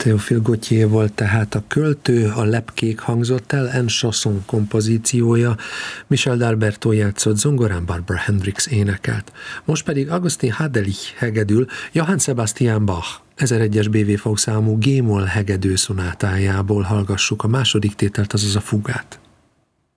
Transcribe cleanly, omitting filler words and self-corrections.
Théophile Gautier volt tehát a költő, a Lepkék hangzott el, En Chanson kompozíciója, Michel d'Alberto játszott zongorán, Barbara Hendricks énekelt. Most pedig Augustin Hadelich hegedül Johann Sebastian Bach 1001-es BWV számú G-moll hegedű szonátájából hallgassuk a második tételt, azaz a fugát.